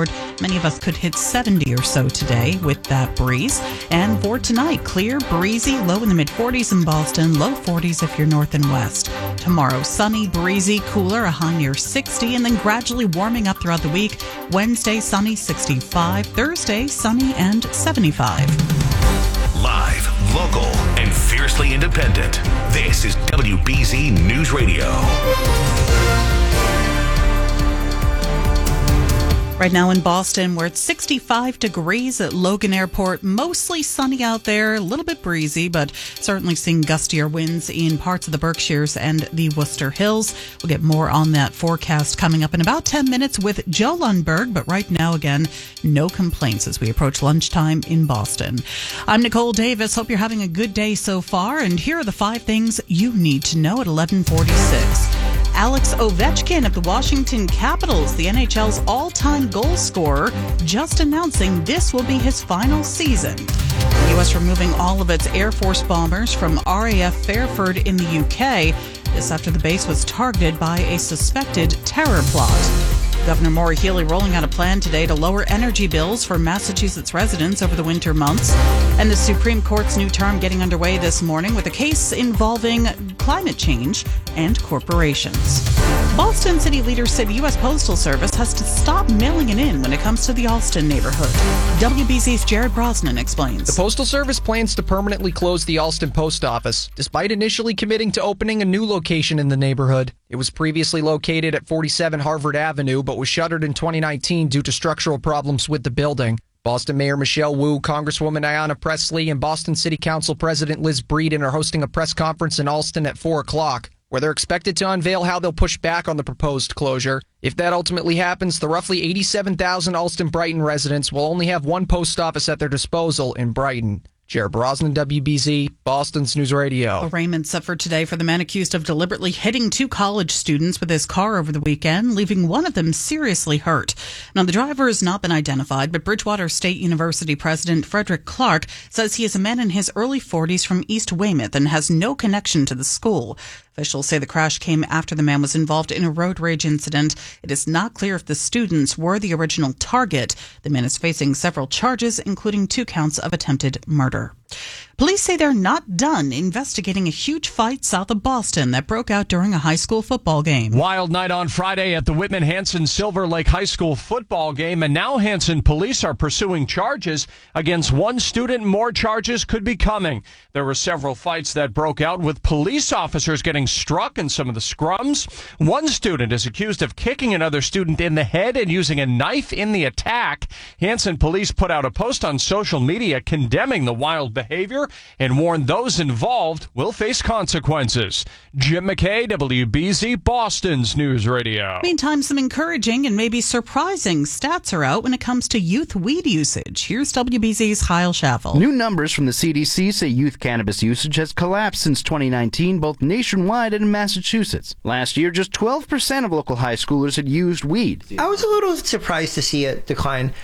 forward. Many of us could hit 70 or so today with that breeze. And for tonight, clear, breezy, low in the mid-40s in Boston, low 40s if you're north and west. Tomorrow, sunny, breezy, cooler, a high near 60, and then gradually warming up throughout the week. Wednesday, sunny, 65. Thursday, sunny and 75. Live, local, and fiercely independent. This is WBZ News Radio. Right now in Boston, we're at 65 degrees at Logan Airport. Mostly sunny out there, a little bit breezy, but certainly seeing gustier winds in parts of the Berkshires and the Worcester Hills. We'll get more on that forecast coming up in about 10 minutes with Joe Lundberg. But right now, again, no complaints as we approach lunchtime in Boston. I'm Nicole Davis. Hope you're having a good day so far. And here are the 5 things you need to know at 11:46. Alex Ovechkin of the Washington Capitals, the NHL's all-time goal scorer, just announcing this will be his final season. The U.S. removing all of its Air Force bombers from RAF Fairford in the UK. This after the base was targeted by a suspected terror plot. Governor Maura Healey rolling out a plan today to lower energy bills for Massachusetts residents over the winter months. And the Supreme Court's new term getting underway this morning with a case involving climate change and corporations. Boston city leaders say the U.S. Postal Service has to stop mailing it in when it comes to the Allston neighborhood. WBZ's Jared Brosnan explains. The Postal Service plans to permanently close the Allston Post Office, despite initially committing to opening a new location in the neighborhood. It was previously located at 47 Harvard Avenue, but was shuttered in 2019 due to structural problems with the building. Boston Mayor Michelle Wu, Congresswoman Ayanna Pressley, and Boston City Council President Liz Breeden are hosting a press conference in Allston at 4 o'clock, where they're expected to unveil how they'll push back on the proposed closure. If that ultimately happens, the roughly 87,000 Allston-Brighton residents will only have one post office at their disposal in Brighton. Jared Brosnan, WBZ, Boston's News Radio. Arraignment set for today for the man accused of deliberately hitting 2 college students with his car over the weekend, leaving one of them seriously hurt. Now, the driver has not been identified, but Bridgewater State University President Frederick Clark says he is a man in his early 40s from East Weymouth and has no connection to the school. Officials say the crash came after the man was involved in a road rage incident. It is not clear if the students were the original target. The man is facing several charges, including 2 counts of attempted murder. Police say they're not done investigating a huge fight south of Boston that broke out during a high school football game. Wild night on Friday at the Whitman-Hanson Silver Lake High School football game, and now Hanson police are pursuing charges against one student. More charges could be coming. There were several fights that broke out with police officers getting struck in some of the scrums. One student is accused of kicking another student in the head and using a knife in the attack. Hanson police put out a post on social media condemning the wild behavior and warned those involved will face consequences. Jim McKay, WBZ, Boston's News Radio. Meantime, some encouraging and maybe surprising stats are out when it comes to youth weed usage. Here's WBZ's Kyle Schaffel. New numbers from the CDC say youth cannabis usage has collapsed since 2019, both nationwide and in Massachusetts. Last year, just 12% of local high schoolers had used weed. I was a little surprised to see it decline.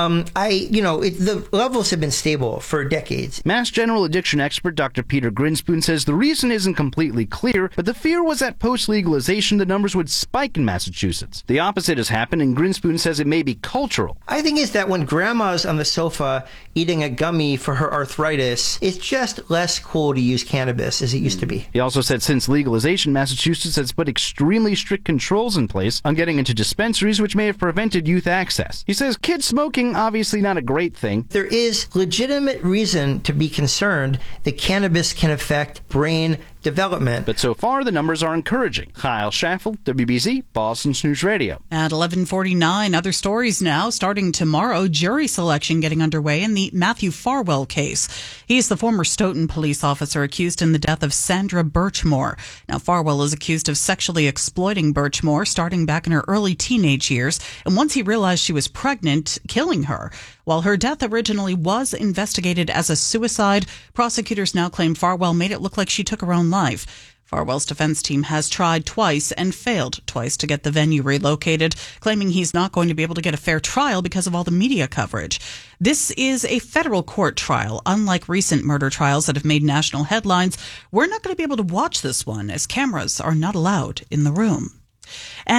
The levels have been stable for decades. Mass General addiction expert Dr. Peter Grinspoon says the reason isn't completely clear, but the fear was that post-legalization the numbers would spike in Massachusetts. The opposite has happened, and Grinspoon says it may be cultural. I think is that when grandma's on the sofa eating a gummy for her arthritis, it's just less cool to use cannabis as it used to be. He also said since legalization, Massachusetts has put extremely strict controls in place on getting into dispensaries, which may have prevented youth access. He says kids smoking, obviously not a great thing. There is legitimate reason to be concerned that cannabis can affect brain development. But so far, the numbers are encouraging. Kyle Schaffel, WBZ, Boston's News Radio. At 11:49, other stories now. Starting tomorrow, jury selection getting underway in the Matthew Farwell case. He's the former Stoughton police officer accused in the death of Sandra Birchmore. Now, Farwell is accused of sexually exploiting Birchmore starting back in her early teenage years, and once he realized she was pregnant, killing her. While her death originally was investigated as a suicide, prosecutors now claim Farwell made it look like she took her own life. Farwell's defense team has tried twice and failed twice to get the venue relocated, claiming he's not going to be able to get a fair trial because of all the media coverage. This is a federal court trial. Unlike recent murder trials that have made national headlines, we're not going to be able to watch this one as cameras are not allowed in the room. And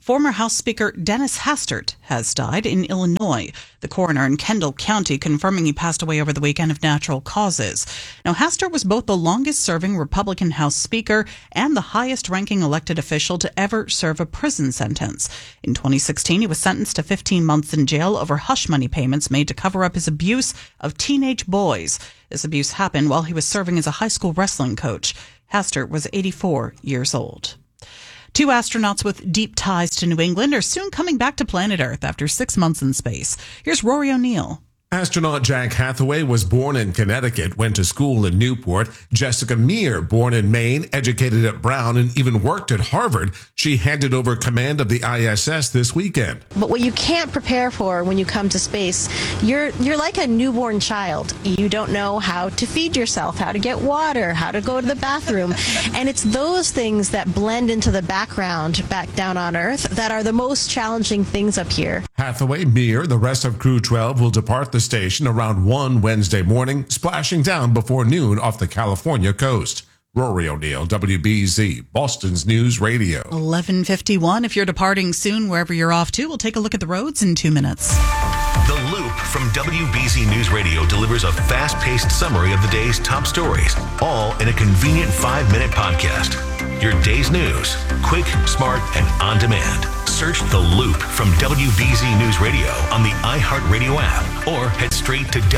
Former House Speaker Dennis Hastert has died in Illinois. The coroner in Kendall County confirming he passed away over the weekend of natural causes. Now, Hastert was both the longest-serving Republican House Speaker and the highest-ranking elected official to ever serve a prison sentence. In 2016, he was sentenced to 15 months in jail over hush money payments made to cover up his abuse of teenage boys. This abuse happened while he was serving as a high school wrestling coach. Hastert was 84 years old. 2 astronauts with deep ties to New England are soon coming back to planet Earth after 6 months in space. Here's Rory O'Neill. Astronaut Jack Hathaway was born in Connecticut, went to school in Newport. Jessica Meir, born in Maine, educated at Brown, and even worked at Harvard. She handed over command of the ISS this weekend. But what you can't prepare for when you come to space, you're like a newborn child. You don't know how to feed yourself, how to get water, how to go to the bathroom. And it's those things that blend into the background back down on Earth that are the most challenging things up here. Hathaway, Meir, the rest of Crew 12 will depart the station around 1 Wednesday morning, splashing down before noon off the California coast. Rory O'Neill, WBZ, Boston's News Radio. 11:51. If you're departing soon, wherever you're off to, we'll take a look at the roads in 2 minutes. The Loop from WBZ News Radio delivers a fast-paced summary of the day's top stories, all in a convenient 5-minute podcast. Your day's news, quick, smart, and on demand. Search The Loop from WBZ News Radio on the iHeartRadio app or head straight to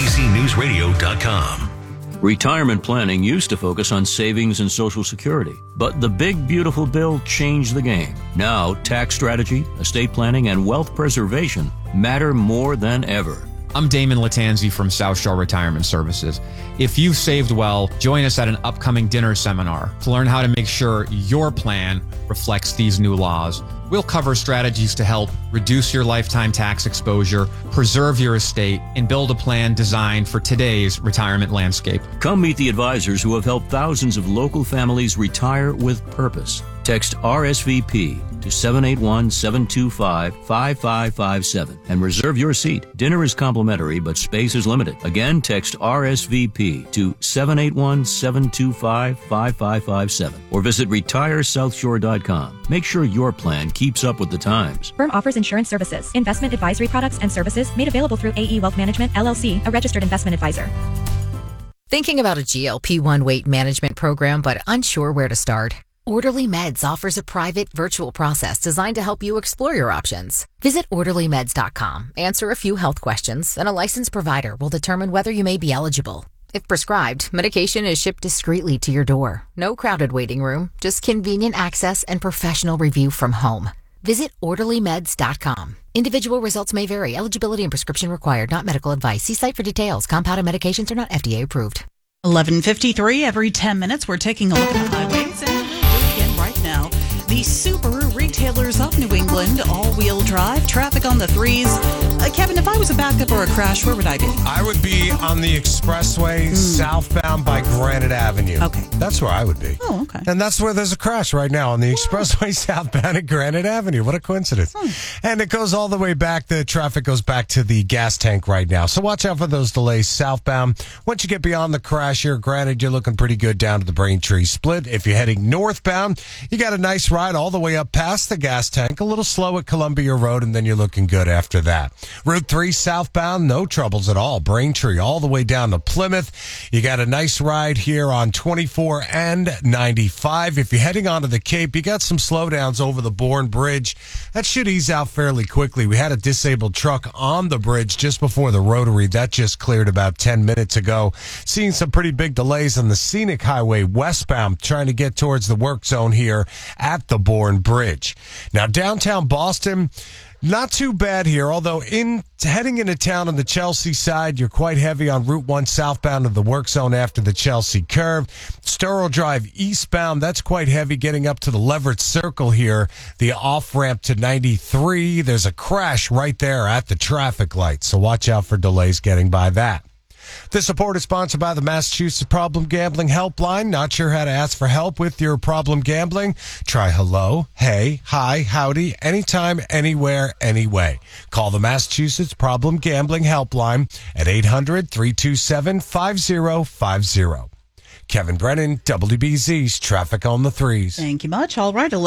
WBZNewsRadio.com. Retirement planning used to focus on savings and Social Security, but the big, beautiful bill changed the game. Now, tax strategy, estate planning, and wealth preservation matter more than ever. I'm Damon Latanzi from South Shore Retirement Services. If you've saved well, join us at an upcoming dinner seminar to learn how to make sure your plan reflects these new laws. We'll cover strategies to help reduce your lifetime tax exposure, preserve your estate, and build a plan designed for today's retirement landscape. Come meet the advisors who have helped thousands of local families retire with purpose. Text RSVP to 781-725-5557 and reserve your seat. Dinner is complimentary, but space is limited. Again, text RSVP to 781-725-5557 or visit retiresouthshore.com. Make sure your plan keeps up with the times. Firm offers insurance services, investment advisory products and services made available through AE Wealth Management, LLC, a registered investment advisor. Thinking about a GLP-1 weight management program but unsure where to start? Orderly Meds offers a private virtual process designed to help you explore your options. Visit orderlymeds.com, answer a few health questions, and a licensed provider will determine whether you may be eligible. If prescribed, medication is shipped discreetly to your door. No crowded waiting room, just convenient access and professional review from home. Visit orderlymeds.com. Individual results may vary. Eligibility and prescription required, not medical advice. See site for details. Compounded medications are not FDA approved. 11:53. Every 10 minutes, we're taking a look at the highways, and we'll do it again right now. The Subaru retailers of New England, all-wheel drive, traffic on the 3s. Kevin, if I was a backup or a crash, where would I be? I would be on the expressway southbound by Granite Avenue. Okay. That's where I would be. Oh, okay. And that's where there's a crash right now, on the expressway southbound at Granite Avenue. What a coincidence. And it goes all the way back. The traffic goes back to the gas tank right now. So watch out for those delays southbound. Once you get beyond the crash here, granted, you're looking pretty good down to the Braintree Split. If you're heading northbound, you got a nice ride all the way up past the gas tank, a little slow at Columbia Road, and then you're looking good after that. Route 3 southbound, no troubles at all. Braintree all the way down to Plymouth. You got a nice ride here on 24 and 95. If you're heading onto the Cape, you got some slowdowns over the Bourne Bridge. That should ease out fairly quickly. We had a disabled truck on the bridge just before the Rotary. That just cleared about 10 minutes ago. Seeing some pretty big delays on the Scenic Highway westbound, trying to get towards the work zone here at the Bourne Bridge. Now, downtown Boston, not too bad here, although heading into town on the Chelsea side, you're quite heavy on Route 1 southbound of the work zone after the Chelsea curve. Storrow Drive eastbound, that's quite heavy getting up to the Leverett Circle here. The off-ramp to 93, there's a crash right there at the traffic light, so watch out for delays getting by that. This report is sponsored by the Massachusetts Problem Gambling Helpline. Not sure how to ask for help with your problem gambling? Try hello, hey, hi, howdy, anytime, anywhere, anyway. Call the Massachusetts Problem Gambling Helpline at 800-327-5050. Kevin Brennan, WBZ's Traffic on the 3s. Thank you much. All right,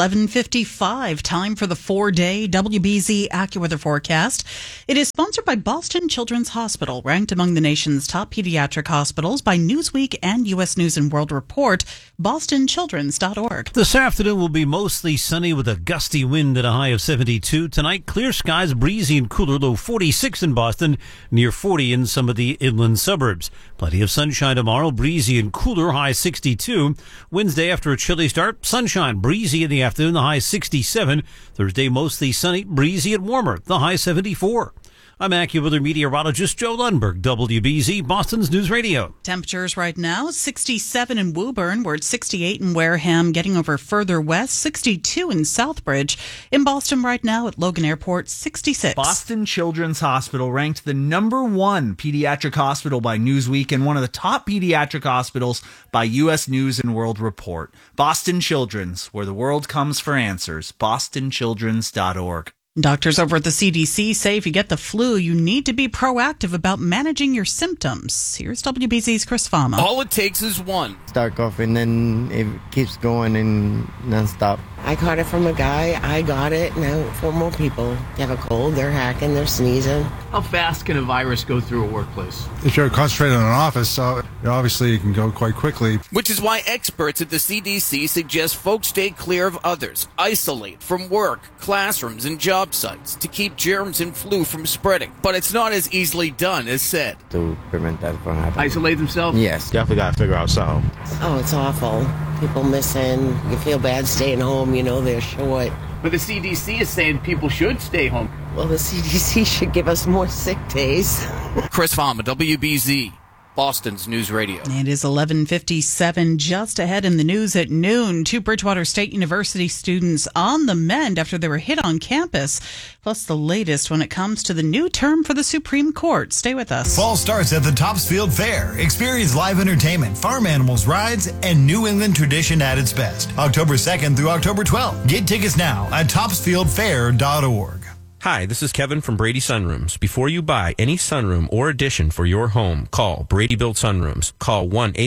11:55. Time for the 4-day WBZ AccuWeather forecast. It is sponsored by Boston Children's Hospital, ranked among the nation's top pediatric hospitals by Newsweek and U.S. News and World Report. BostonChildren's.org. This afternoon will be mostly sunny with a gusty wind at a high of 72. Tonight, clear skies, breezy and cooler, low 46 in Boston, near 40 in some of the inland suburbs. Plenty of sunshine tomorrow, breezy and cooler, high 62. Wednesday, after a chilly start, sunshine, breezy in the afternoon, the high 67. Thursday, mostly sunny, breezy and warmer, the high 74. I'm AccuWeather meteorologist Joe Lundberg, WBZ, Boston's News Radio. Temperatures right now, 67 in Woburn. We're at 68 in Wareham, getting over further west, 62 in Southbridge. In Boston right now at Logan Airport, 66. Boston Children's Hospital ranked the #1 pediatric hospital by Newsweek and one of the top pediatric hospitals by U.S. News and World Report. Boston Children's, where the world comes for answers. BostonChildren's.org. Doctors over at the CDC say if you get the flu, you need to be proactive about managing your symptoms. Here's WBZ's Chris Fama. All it takes is one. Start coughing, then it keeps going and nonstop. I caught it from a guy. I got it. Now 4 more people. They have a cold. They're hacking. They're sneezing. How fast can a virus go through a workplace? If you're concentrated in an office, obviously it can go quite quickly. Which is why experts at the CDC suggest folks stay clear of others, isolate from work, classrooms, and job sites to keep germs and flu from spreading. But it's not as easily done as said. To prevent that from happening. Isolate themselves? Yes. Definitely got to figure out something. Oh, it's awful. People missing. You feel bad staying home. You know, they're short. But the CDC is saying people should stay home. Well, the CDC should give us more sick days. Chris Fama, WBZ, Boston's News Radio. It is 11:57, just ahead in the news at noon. 2 Bridgewater State University students on the mend after they were hit on campus. Plus the latest when it comes to the new term for the Supreme Court. Stay with us. Fall starts at the Topsfield Fair. Experience live entertainment, farm animals, rides, and New England tradition at its best. October 2nd through October 12th. Get tickets now at topsfieldfair.org. Hi, this is Kevin from Brady Sunrooms. Before you buy any sunroom or addition for your home, call Brady Built Sunrooms. Call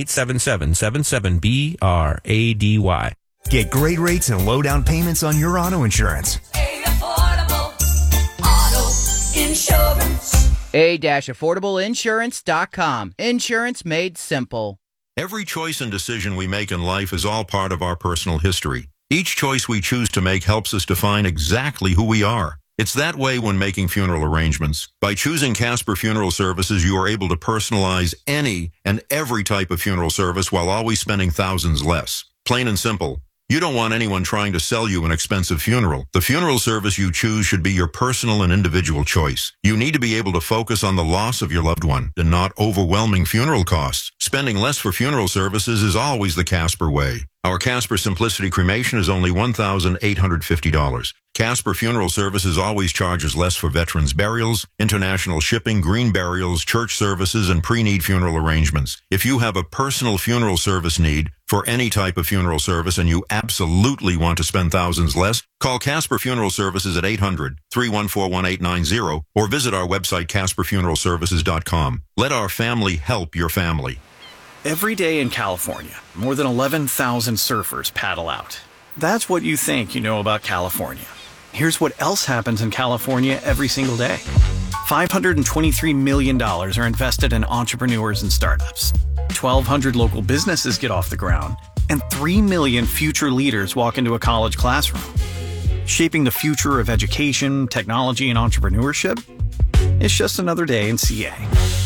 1-877-77-BRADY. Get great rates and low down payments on your auto insurance. Affordable Auto Insurance. A-affordableinsurance.com. Insurance made simple. Every choice and decision we make in life is all part of our personal history. Each choice we choose to make helps us define exactly who we are. It's that way when making funeral arrangements. By choosing Casper Funeral Services, you are able to personalize any and every type of funeral service while always spending thousands less. Plain and simple. You don't want anyone trying to sell you an expensive funeral. The funeral service you choose should be your personal and individual choice. You need to be able to focus on the loss of your loved one and not overwhelming funeral costs. Spending less for funeral services is always the Casper way. Our Casper Simplicity Cremation is only $1,850. Casper Funeral Services always charges less for veterans' burials, international shipping, green burials, church services, and pre-need funeral arrangements. If you have a personal funeral service need for any type of funeral service and you absolutely want to spend thousands less, call Casper Funeral Services at 800-314-1890 or visit our website, CasperFuneralServices.com. Let our family help your family. Every day in California, more than 11,000 surfers paddle out. That's what you think you know about California. Here's what else happens in California every single day. $523 million are invested in entrepreneurs and startups. 1,200 local businesses get off the ground, and 3 million future leaders walk into a college classroom. Shaping the future of education, technology, and entrepreneurship? It's just another day in CA.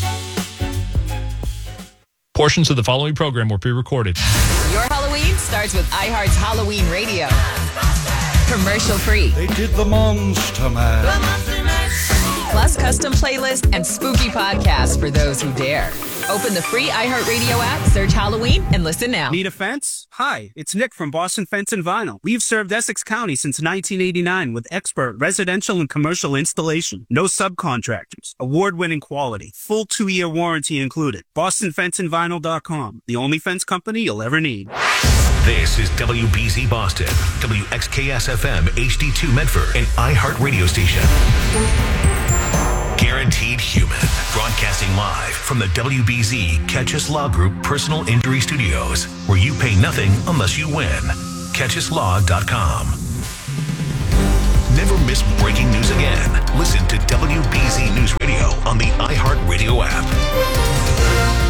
Portions of the following program were pre-recorded. Your Halloween starts with iHeart's Halloween Radio. Commercial free. They did the Monster Man. Plus custom playlists and spooky podcasts for those who dare. Open the free iHeartRadio app, search Halloween, and listen now. Need a fence? Hi, it's Nick from Boston Fence and Vinyl. We've served Essex County since 1989 with expert residential and commercial installation. No subcontractors. Award-winning quality. Full 2-year warranty included. BostonFenceandVinyl.com. The only fence company you'll ever need. This is WBZ Boston, WXKS-FM, HD2 Medford, and iHeart Radio Station. Guaranteed Human, broadcasting live from the WBZ Catch Us Law Group Personal Injury Studios, where you pay nothing unless you win. CatchUsLaw.com. Never miss breaking news again. Listen to WBZ News Radio on the iHeartRadio app.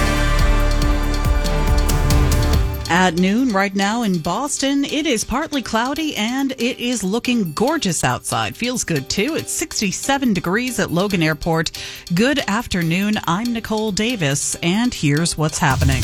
At noon right now in Boston, it is partly cloudy and it is looking gorgeous outside. Feels good too. It's 67 degrees at Logan Airport. Good afternoon. I'm Nicole Davis, and here's what's happening.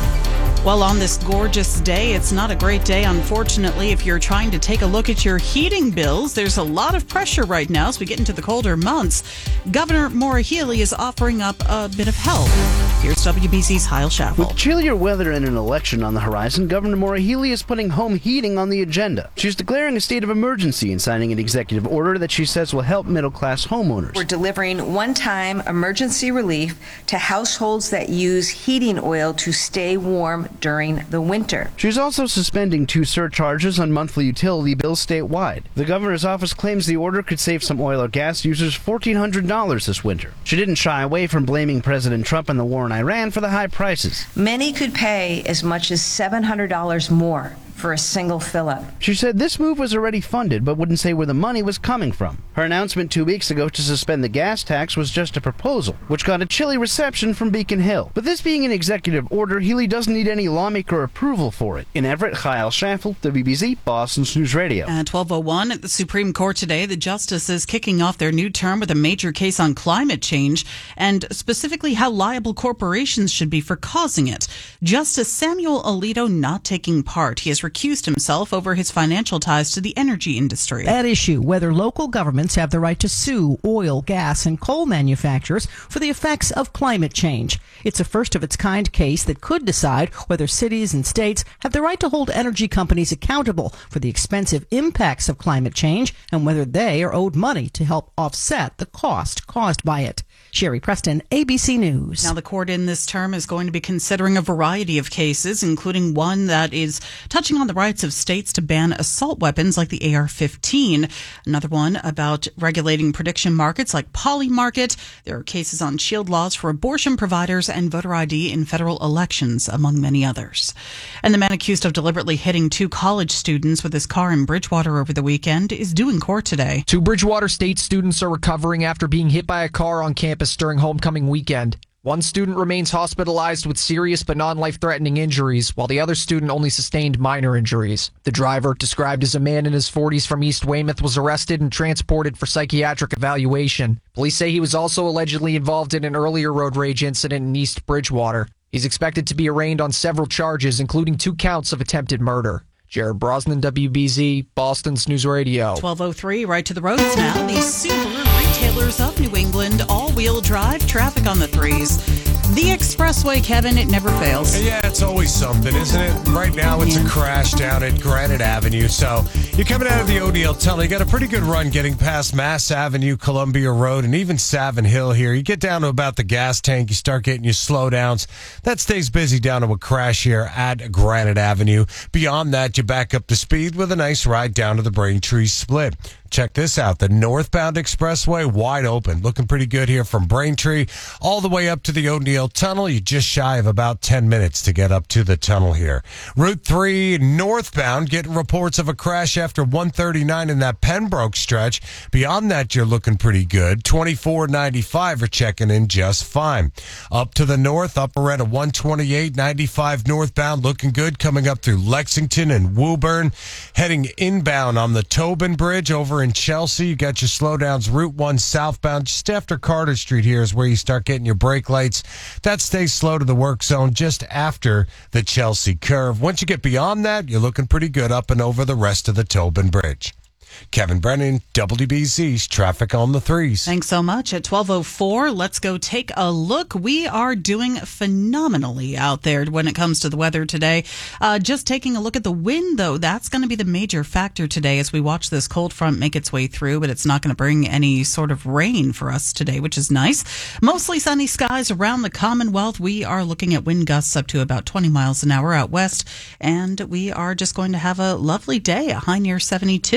Well, on this gorgeous day, it's not a great day, unfortunately, if you're trying to take a look at your heating bills. There's a lot of pressure right now as we get into the colder months. Governor Maura Healey is offering up a bit of help. Here's WBZ's Kyle Schaffel. With chillier weather and an election on the horizon, Governor Maura Healey is putting home heating on the agenda. She's declaring a state of emergency and signing an executive order that she says will help middle-class homeowners. We're delivering one-time emergency relief to households that use heating oil to stay warm during the winter. She's also suspending 2 surcharges on monthly utility bills statewide. The governor's office claims the order could save some oil or gas users $1,400 this winter. She didn't shy away from blaming President Trump and the war in Iran for the high prices. Many could pay as much as $700 more for a single fill-up. She said this move was already funded, but wouldn't say where the money was coming from. Her announcement 2 weeks ago to suspend the gas tax was just a proposal, which got a chilly reception from Beacon Hill. But this being an executive order, Healey doesn't need any lawmaker approval for it. In Everett, Kyle Schaffel, WBZ, Boston's News Radio. At 12:01 at the Supreme Court today, the justice is kicking off their new term with a major case on climate change and specifically how liable corporations should be for causing it. Justice Samuel Alito not taking part. He has recused himself over his financial ties to the energy industry. At issue, whether local governments have the right to sue oil, gas, and coal manufacturers for the effects of climate change. It's a first-of-its-kind case that could decide whether cities and states have the right to hold energy companies accountable for the expensive impacts of climate change and whether they are owed money to help offset the cost caused by it. Sherry Preston, ABC News. Now, the court in this term is going to be considering a variety of cases, including one that is touching on the rights of states to ban assault weapons like the AR-15. Another one about regulating prediction markets like Polymarket. There are cases on shield laws for abortion providers and voter ID in federal elections, among many others. And the man accused of deliberately hitting 2 college students with his car in Bridgewater over the weekend is due in court today. 2 Bridgewater State students are recovering after being hit by a car on campus during homecoming weekend. One student remains hospitalized with serious but non-life-threatening injuries, while the other student only sustained minor injuries. The driver, described as a man in his 40s from East Weymouth, was arrested and transported for psychiatric evaluation. Police say he was also allegedly involved in an earlier road rage incident in East Bridgewater. He's expected to be arraigned on several charges, including 2 counts of attempted murder. Jared Brosnan, WBZ, Boston's News Radio. 12:03, right to the roads now. The Subaru retailers of New England, all-wheel drive, traffic on the 3s. The expressway, Kevin, it never fails. Yeah, it's always something, isn't it? Right now, it's a crash down at Granite Avenue. So you're coming out of the ODL tunnel. You got a pretty good run getting past Mass Avenue, Columbia Road, and even Savin Hill here. You get down to about the gas tank, you start getting your slowdowns. That stays busy down to a crash here at Granite Avenue. Beyond that, you back up to speed with a nice ride down to the Braintree Split. Check this out. The northbound expressway wide open. Looking pretty good here from Braintree all the way up to the O'Neill Tunnel. You're just shy of about 10 minutes to get up to the tunnel here. Route 3 northbound, getting reports of a crash after 139 in that Pembroke stretch. Beyond that, you're looking pretty good. 2495 are checking in just fine. Up to the north, upper end of 128, 95 northbound, looking good. Coming up through Lexington and Woburn. Heading inbound on the Tobin Bridge over in Chelsea. You got your slowdowns. Route 1 southbound just after Carter Street here is where you start getting your brake lights. That stays slow to the work zone just after the Chelsea curve. Once you get beyond that, you're looking pretty good up and over the rest of the Tobin Bridge. Kevin Brennan, WBZ's Traffic on the 3s. Thanks so much. At 12:04, let's go take a look. We are doing phenomenally out there when it comes to the weather today. Just taking a look at the wind, though, that's going to be the major factor today as we watch this cold front make its way through, but it's not going to bring any sort of rain for us today, which is nice. Mostly sunny skies around the Commonwealth. We are looking at wind gusts up to about 20 miles an hour out west, and we are just going to have a lovely day, a high near 72.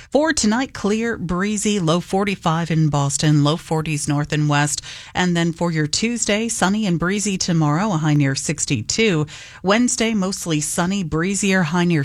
For tonight, clear, breezy, low 45 in Boston, low 40s north and west. And then for your Tuesday, sunny and breezy tomorrow, a high near 62. Wednesday, mostly sunny, breezier, high near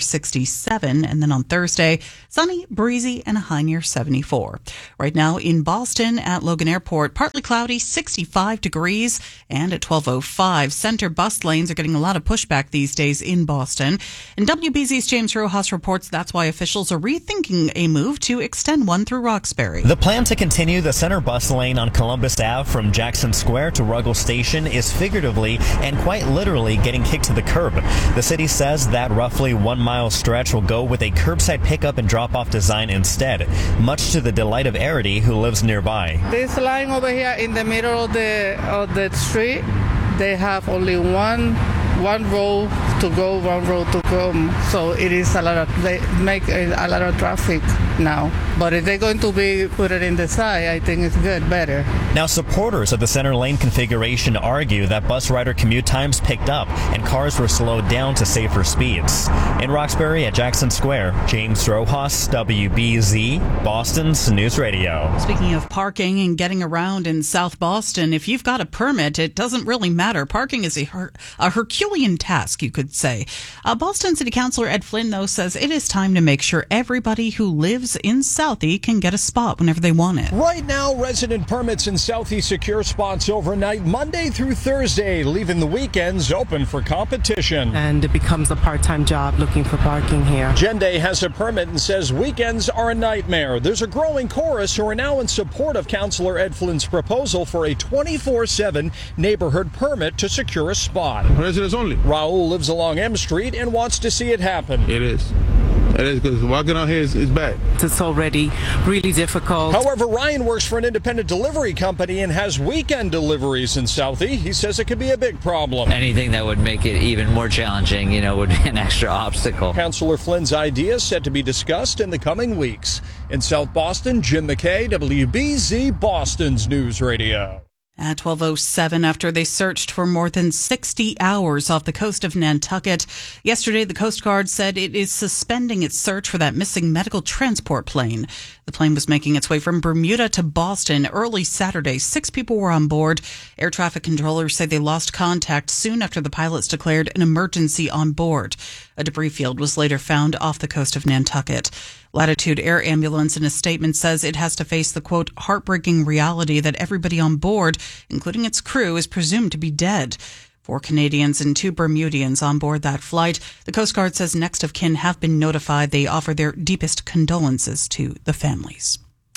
67. And then on Thursday, sunny, breezy, and a high near 74. Right now in Boston at Logan Airport, partly cloudy, 65 degrees. And at 12:05, center bus lanes are getting a lot of pushback these days in Boston. And WBZ's James Rojas reports that's why officials are rethinking a move to extend one through Roxbury. The plan to continue the center bus lane on Columbus Ave from Jackson Square to Ruggles Station is figuratively and quite literally getting kicked to the curb. The city says that roughly 1 mile stretch will go with a curbside pickup and drop-off design instead, much to the delight of Arity, who lives nearby. This line over here in the middle of the street, they have only one road to go, one road to come. So it is they make a lot of traffic now. But if they're going to put it in the side, I think it's good, better. Now, supporters of the center lane configuration argue that bus rider commute times picked up and cars were slowed down to safer speeds. In Roxbury at Jackson Square, James Rojas, WBZ, Boston's News Radio. Speaking of parking and getting around in South Boston, if you've got a permit, it doesn't really matter. Parking is a Herculean task, you could say. Boston City Councilor Ed Flynn, though, says it is time to make sure everybody who lives in Southie can get a spot whenever they want it. Right now, resident permits in Southie secure spots overnight, Monday through Thursday, leaving the weekends open for competition. And it becomes a part-time job looking for parking here. Jende has a permit and says weekends are a nightmare. There's a growing chorus who are now in support of Councilor Ed Flynn's proposal for a 24/7 neighborhood permit to secure a spot. Residents only. Raul lives along M Street and wants to see it happen. It is. It is, because walking out here is bad. It's already really difficult. However, Ryan works for an independent delivery company and has weekend deliveries in Southie. He says it could be a big problem. Anything that would make it even more challenging, would be an extra obstacle. Councilor Flynn's idea is set to be discussed in the coming weeks. In South Boston, Jim McKay, WBZ, Boston's News Radio. At 12:07, after they searched for more than 60 hours off the coast of Nantucket, yesterday the Coast Guard said it is suspending its search for that missing medical transport plane. The plane was making its way from Bermuda to Boston early Saturday. 6 people were on board. Air traffic controllers say they lost contact soon after the pilots declared an emergency on board. A debris field was later found off the coast of Nantucket. Latitude Air Ambulance in a statement says it has to face the, quote, heartbreaking reality that everybody on board, including its crew, is presumed to be dead. 4 Canadians and 2 Bermudians on board that flight. The Coast Guard says next of kin have been notified. They offer their deepest condolences to the families.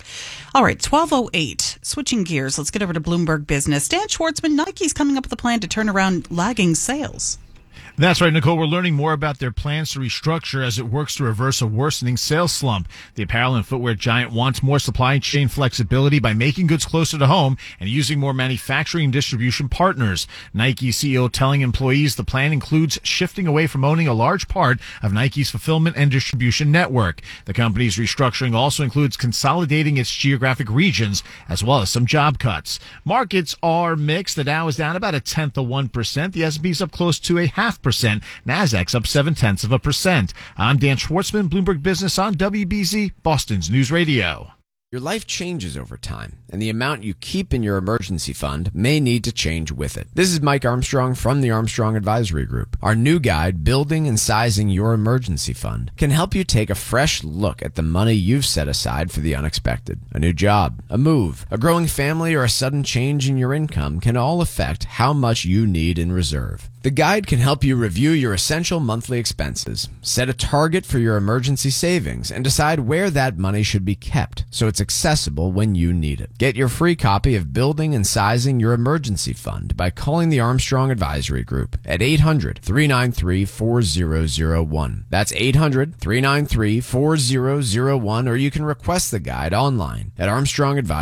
All right, 12:08. Switching gears, let's get over to Bloomberg Business. Dan Schwartzman, Nike's coming up with a plan to turn around lagging sales. That's right, Nicole. We're learning more about their plans to restructure as it works to reverse a worsening sales slump. The apparel and footwear giant wants more supply chain flexibility by making goods closer to home and using more manufacturing and distribution partners. Nike CEO telling employees the plan includes shifting away from owning a large part of Nike's fulfillment and distribution network. The company's restructuring also includes consolidating its geographic regions as well as some job cuts. Markets are mixed. The Dow is down about 0.1%. The S&P is up close to 0.5%. Nasdaq's up 0.7%. I'm Dan Schwartzman, Bloomberg Business on WBZ, Boston's News Radio. Your life changes over time, and the amount you keep in your emergency fund may need to change with it. This is Mike Armstrong from the Armstrong Advisory Group. Our new guide, Building and Sizing Your Emergency Fund, can help you take a fresh look at the money you've set aside for the unexpected. A new job, a move, a growing family, or a sudden change in your income can all affect how much you need in reserve. The guide can help you review your essential monthly expenses, set a target for your emergency savings, and decide where that money should be kept so it's accessible when you need it. Get your free copy of Building and Sizing Your Emergency Fund by calling the Armstrong Advisory Group at 800-393-4001. That's 800-393-4001, or you can request the guide online at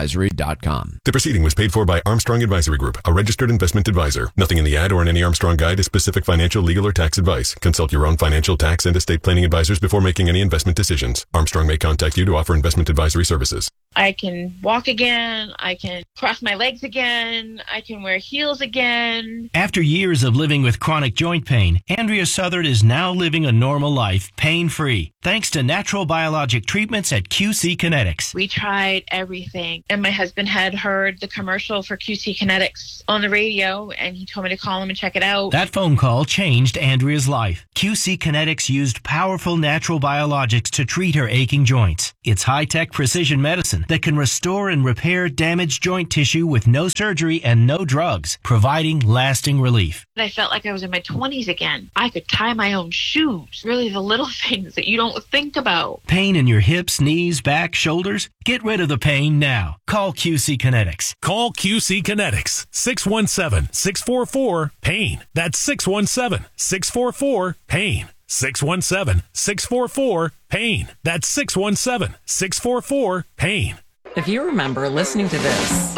armstrongadvisory.com. The proceeding was paid for by Armstrong Advisory Group, a registered investment advisor. Nothing in the ad or in any Armstrong guide is specific financial, legal, or tax advice. Consult your own financial, tax, and estate planning advisors before making any investment decisions. Armstrong may contact you to offer investment advisory services. I can walk again. I can cross my legs again. I can wear heels again. After years of living with chronic joint pain, Andrea Southard is now living a normal life, pain-free, thanks to natural biologic treatments at QC Kinetics. We tried everything, and my husband had heard the commercial for QC Kinetics on the radio, and he told me to call him and check it out. That phone call changed Andrea's life. QC Kinetics used powerful natural biologics to treat her aching joints. It's high-tech precision medicine that can restore and repair damaged joint tissue with no surgery and no drugs, providing lasting relief. I felt like I was in my 20s again. I could tie my own shoes. Really the little things that you don't think about. Pain in your hips, knees, back, shoulders? Get rid of the pain now. Call QC Kinetics. Call QC Kinetics. 617-644-PAIN. That's 617-644-PAIN. 617-644-PAIN. That's 617-644-PAIN. If you remember listening to this,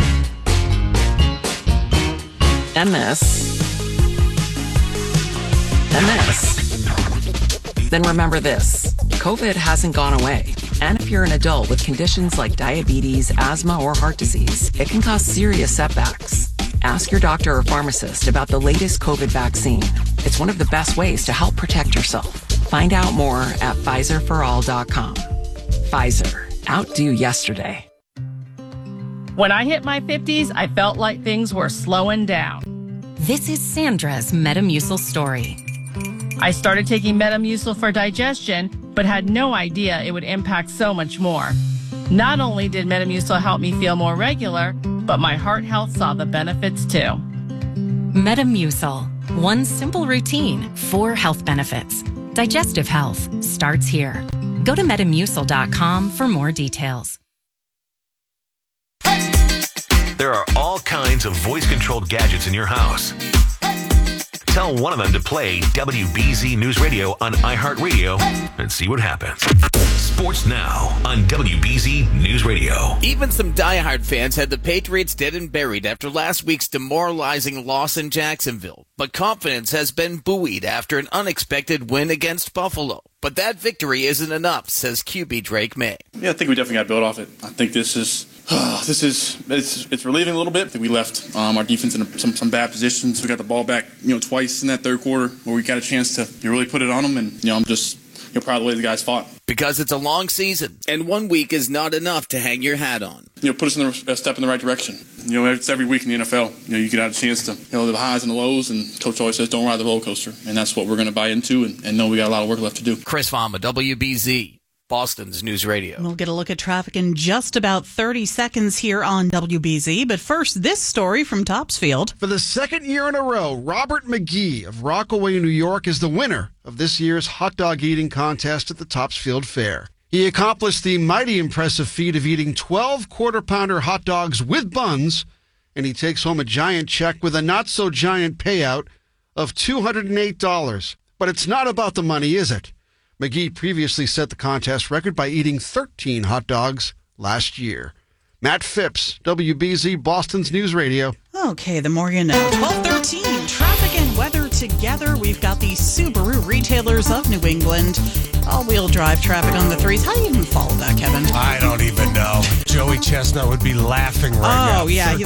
and this, and this, then remember this. COVID hasn't gone away. And if you're an adult with conditions like diabetes, asthma, or heart disease, it can cause serious setbacks. Ask your doctor or pharmacist about the latest COVID vaccine. It's one of the best ways to help protect yourself. Find out more at PfizerForAll.com. Pfizer. Outdo yesterday. When I hit my 50s, I felt like things were slowing down. This is Sandra's Metamucil story. I started taking Metamucil for digestion, but had no idea it would impact so much more. Not only did Metamucil help me feel more regular, but my heart health saw the benefits too. Metamucil. One simple routine, 4 health benefits. Digestive health starts here. Go to Metamucil.com for more details. There are all kinds of voice-controlled gadgets in your house. Tell one of them to play WBZ News Radio on iHeartRadio and see what happens. Sports now on WBZ News Radio. Even some diehard fans had the Patriots dead and buried after last week's demoralizing loss in Jacksonville. But confidence has been buoyed after an unexpected win against Buffalo. But that victory isn't enough, says QB Drake May. Yeah, I think we definitely got to build off it. I think it's relieving a little bit. I think we left our defense in some bad positions. We got the ball back, twice in that third quarter where we got a chance to really put it on them. And, I'm just proud of the way the guys fought. Because it's a long season, and 1 week is not enough to hang your hat on. Put us in a step in the right direction. It's every week in the NFL. You get out a chance to, the highs and the lows, and Coach always says, don't ride the roller coaster. And that's what we're going to buy into and know we got a lot of work left to do. Chris Fama, WBZ. Boston's News Radio. We'll get a look at traffic in just about 30 seconds here on WBZ. But first, this story from Topsfield. For the second year in a row, Robert McGee of Rockaway, New York, is the winner of this year's hot dog eating contest at the Topsfield Fair. He accomplished the mighty impressive feat of eating 12 quarter-pounder hot dogs with buns, and he takes home a giant check with a not-so-giant payout of $208. But it's not about the money, is it? McGee previously set the contest record by eating 13 hot dogs last year. Matt Phipps, WBZ Boston's News Radio. Okay, the more you know. 12:13, traffic and weather together. We've got the Subaru retailers of New England. All-wheel drive traffic on the 3s. How do you even follow that, Kevin? I don't even know. Joey Chestnut would be laughing right now. Oh, yeah.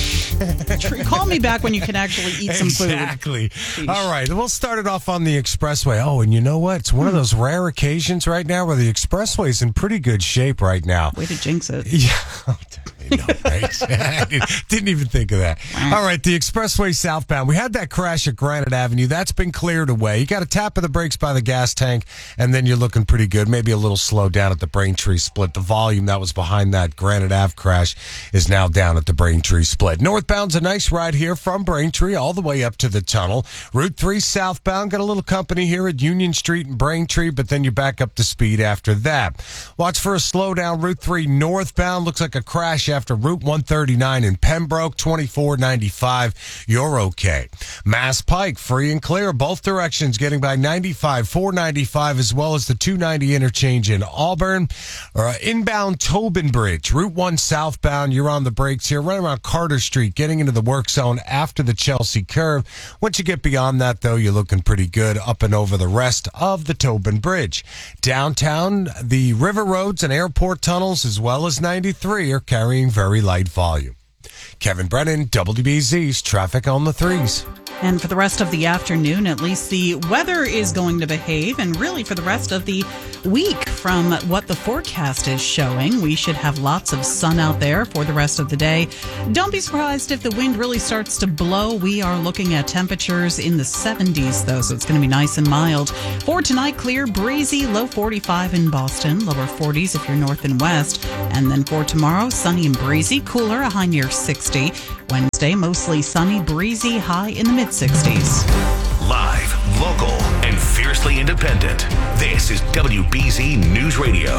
Call me back when you can actually eat some food. Exactly. All right. We'll start it off on the expressway. Oh, and you know what? It's one of those rare occasions right now where the expressway is in pretty good shape right now. Way to jinx it. Yeah. I know, right? I didn't even think of that. All right. The expressway southbound. We had that crash at Granite Avenue. That's been cleared away. You got a tap of the brakes by the gas tank, and then you're looking pretty good. Maybe a little slow down at the Braintree split. The volume that was behind that Granite Ave crash is now down at the Braintree split. Northbound's a nice ride here from Braintree all the way up to the tunnel. Route 3 southbound, got a little company here at Union Street and Braintree, but then you're back up to speed after that. Watch for a slowdown. Route 3 northbound, looks like a crash crash after Route 139 in Pembroke, 2495. You're okay. Mass Pike, free and clear, both directions, getting by 95, 495, as well as the 290 interchange in Auburn. Inbound Tobin Bridge, Route 1 southbound, you're on the brakes here, right around Carter Street, getting into the work zone after the Chelsea curve. Once you get beyond that, though, you're looking pretty good up and over the rest of the Tobin Bridge. Downtown, the river roads and airport tunnels, as well as 93, are carrying very light volume. Kevin Brennan, WBZ's Traffic on the Threes. And for the rest of the afternoon, at least the weather is going to behave. And really for the rest of the week, from what the forecast is showing, we should have lots of sun out there for the rest of the day. Don't be surprised if the wind really starts to blow. We are looking at temperatures in the 70s, though, so it's going to be nice and mild. For tonight, clear, breezy, low 45 in Boston, lower 40s if you're north and west. And then for tomorrow, sunny and breezy, cooler, a high near 60. Wednesday, mostly sunny, breezy, high in the mid-60s. Live, local, and fiercely independent. This is WBZ News Radio.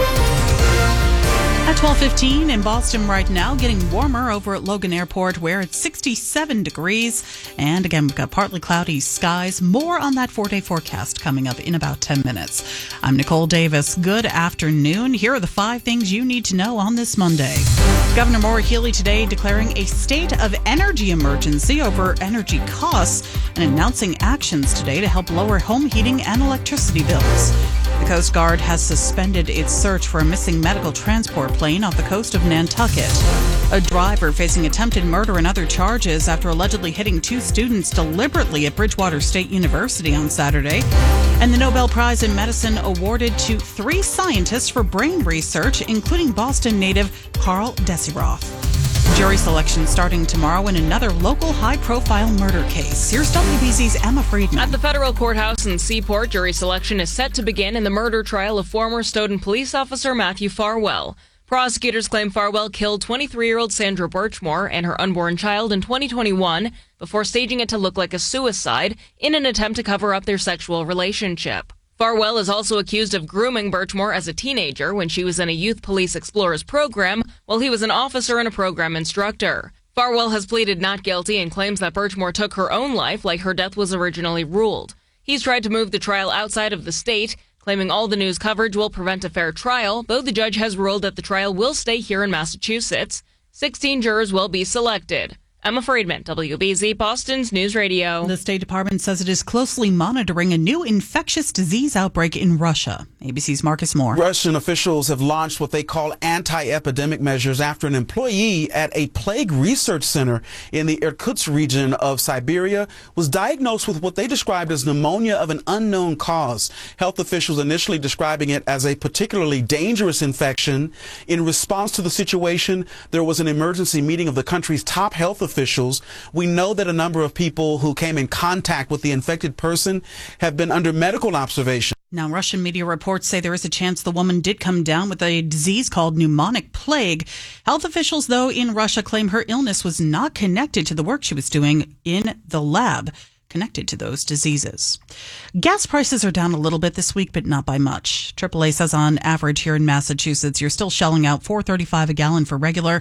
At 12:15 in Boston right now, getting warmer over at Logan Airport, where it's 67 degrees. And again, we've got partly cloudy skies. More on that 4-day forecast coming up in about 10 minutes. I'm Nicole Davis. Good afternoon. Here are the 5 things you need to know on this Monday. Governor Maura Healey today declaring a state of energy emergency over energy costs and announcing actions today to help lower home heating and electricity bills. The Coast Guard has suspended its search for a missing medical transport plane off the coast of Nantucket. A driver facing attempted murder and other charges after allegedly hitting 2 students deliberately at Bridgewater State University on Saturday. And the Nobel Prize in Medicine awarded to 3 scientists for brain research, including Boston native Karl Desiroff. Jury selection starting tomorrow in another local high-profile murder case. Here's WBZ's Emma Friedman. At the federal courthouse in Seaport, jury selection is set to begin in the murder trial of former Stoughton police officer Matthew Farwell. Prosecutors claim Farwell killed 23-year-old Sandra Birchmore and her unborn child in 2021 before staging it to look like a suicide in an attempt to cover up their sexual relationship. Farwell is also accused of grooming Birchmore as a teenager when she was in a Youth Police Explorers program while he was an officer and a program instructor. Farwell has pleaded not guilty and claims that Birchmore took her own life like her death was originally ruled. He's tried to move the trial outside of the state, claiming all the news coverage will prevent a fair trial, though the judge has ruled that the trial will stay here in Massachusetts. 16 jurors will be selected. Emma Friedman, WBZ Boston's News Radio. The State Department says it is closely monitoring a new infectious disease outbreak in Russia. ABC's Marcus Moore. Russian officials have launched what they call anti-epidemic measures after an employee at a plague research center in the Irkutsk region of Siberia was diagnosed with what they described as pneumonia of an unknown cause. Health officials initially describing it as a particularly dangerous infection. In response to the situation, there was an emergency meeting of the country's top health officials. We know that a number of people who came in contact with the infected person have been under medical observation. Now, Russian media reports say there is a chance the woman did come down with a disease called pneumonic plague. Health officials, though, in Russia claim her illness was not connected to the work she was doing in the lab connected to those diseases. Gas prices are down a little bit this week, but not by much. AAA says on average here in Massachusetts, you're still shelling out $4.35 a gallon for regular,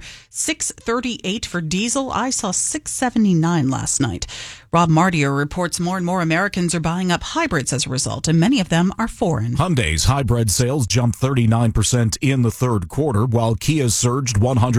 $6.38 for diesel. I saw $6.79 last night. Rob Martier reports more and more Americans are buying up hybrids as a result, and many of them are foreign. Hyundai's hybrid sales jumped 39% in the third quarter, while Kia's surged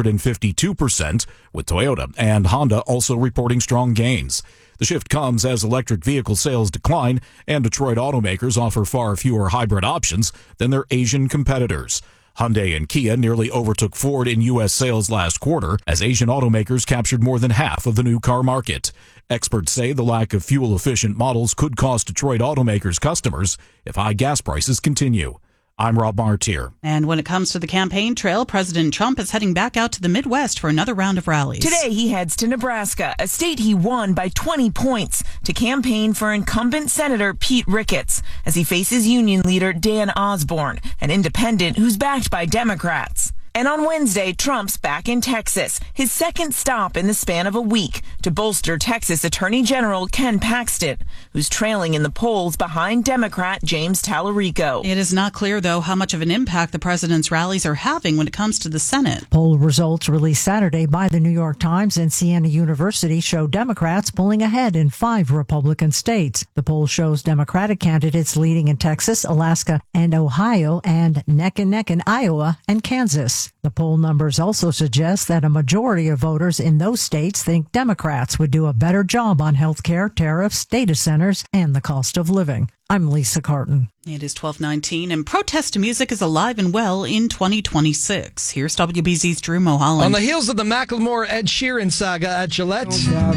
152%, with Toyota and Honda also reporting strong gains. The shift comes as electric vehicle sales decline, and Detroit automakers offer far fewer hybrid options than their Asian competitors. Hyundai and Kia nearly overtook Ford in U.S. sales last quarter, as Asian automakers captured more than half of the new car market. Experts say the lack of fuel-efficient models could cost Detroit automakers customers if high gas prices continue. I'm Rob Martier. And when it comes to the campaign trail, President Trump is heading back out to the Midwest for another round of rallies. Today, he heads to Nebraska, a state he won by 20 points, to campaign for incumbent Senator Pete Ricketts as he faces union leader Dan Osborne, an independent who's backed by Democrats. And on Wednesday, Trump's back in Texas, his second stop in the span of a week to bolster Texas Attorney General Ken Paxton, who's trailing in the polls behind Democrat James Tallarico. It is not clear, though, how much of an impact the president's rallies are having when it comes to the Senate. Poll results released Saturday by the New York Times and Siena University show Democrats pulling ahead in 5 Republican states. The poll shows Democratic candidates leading in Texas, Alaska, and Ohio, and neck and neck in Iowa and Kansas. The poll numbers also suggest that a majority of voters in those states think Democrats would do a better job on health care, tariffs, data centers, and the cost of living. I'm Lisa Carton. It is 12:19, and protest music is alive and well in 2026. Here's WBZ's Drew Mulholland. On the heels of the Macklemore-Ed Sheeran saga at Gillette,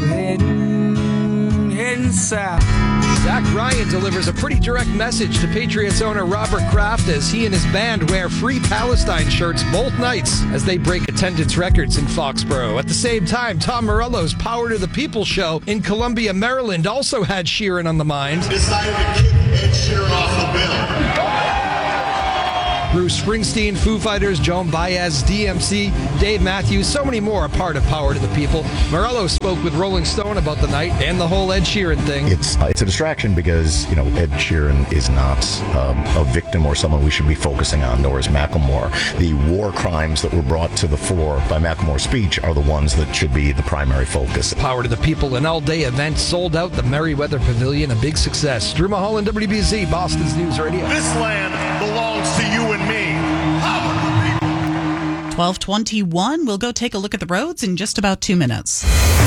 Zach Bryan delivers a pretty direct message to Patriots owner Robert Kraft as he and his band wear Free Palestine shirts both nights as they break attendance records in Foxborough. At the same time, Tom Morello's Power to the People show in Columbia, Maryland also had Sheeran on the mind. Decided to kick Ed Sheeran off the bill. Bruce Springsteen, Foo Fighters, Joan Baez, DMC, Dave Matthews, so many more a part of Power to the People. Morello spoke with Rolling Stone about the night and the whole Ed Sheeran thing. It's a distraction because, Ed Sheeran is not a victim or someone we should be focusing on, nor is Macklemore. The war crimes that were brought to the fore by Macklemore's speech are the ones that should be the primary focus. Power to the People, an all-day event, sold out the Merriweather Pavilion, a big success. Drew Mulholland, WBZ, Boston's News Radio. This land belongs to you and me. Power to the people. 12:21. We'll go take a look at the roads in just about 2 minutes.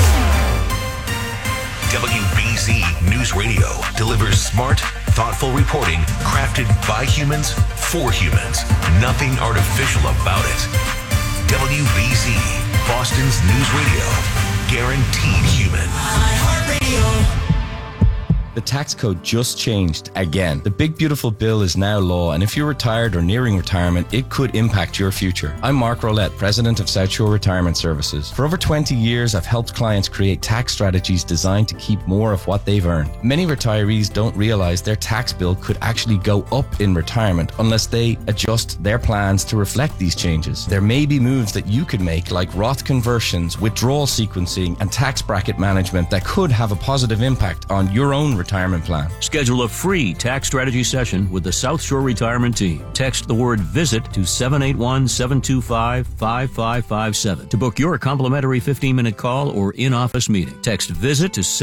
WBZ News Radio delivers smart, thoughtful reporting crafted by humans for humans. Nothing artificial about it. WBZ, Boston's News Radio. Guaranteed human. The tax code just changed again. The big beautiful bill is now law, and if you're retired or nearing retirement, it could impact your future. I'm Mark Rolette, president of South Shore Retirement Services. For over 20 years, I've helped clients create tax strategies designed to keep more of what they've earned. Many retirees don't realize their tax bill could actually go up in retirement unless they adjust their plans to reflect these changes. There may be moves that you could make, like Roth conversions, withdrawal sequencing, and tax bracket management that could have a positive impact on your own retirement plan. Schedule a free tax strategy session with the South Shore Retirement Team. Text the word VISIT to 781-725-5557 to book your complimentary 15-minute call or in-office meeting. Text VISIT to